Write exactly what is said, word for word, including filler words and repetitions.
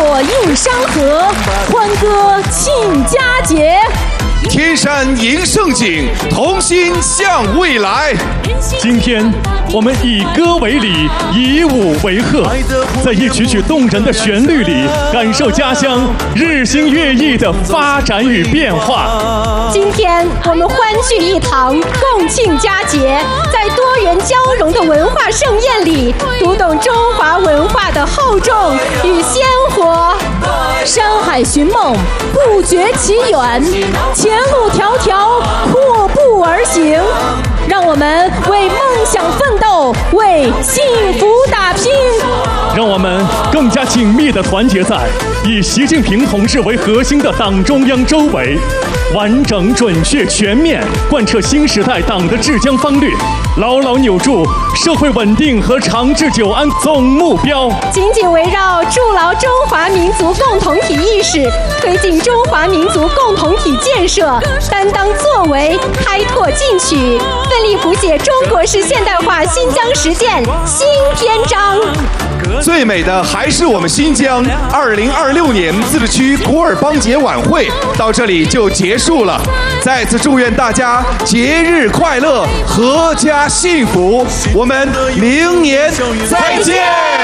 火映山河，欢歌庆佳节。 天山迎盛景，同心向未来。 今天，我们以歌为礼，以舞为贺，在一曲曲动人的旋律里，感受家乡日新月异的发展与变化。 今天，我们欢聚一堂，共庆佳节，在多元交融的文化盛宴里，读懂中华文化的厚重与鲜活。山海寻梦，不觉其远，前路迢迢，阔步而行。让我们为梦想奋斗，为幸福打拼。 让我们更加紧密地团结在以习近平同志为核心的党中央周围，完整、准确、全面贯彻新时代党的治疆方略，牢牢扭住社会稳定和长治久安总目标。 紧紧围绕筑牢中华民族共同体意识，推进中华民族共同体建设，担当作为，开拓进取，奋力谱写中国式现代化新疆实践新篇章。 最美的还是我们新疆。二零二六年自治区古尔邦节晚会到这里就结束了。再次祝愿大家节日快乐，阖家幸福。我们明年再见。